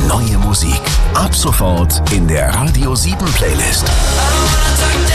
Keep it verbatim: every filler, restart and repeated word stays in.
Neue Musik. Ab sofort in der Radio sieben Playlist.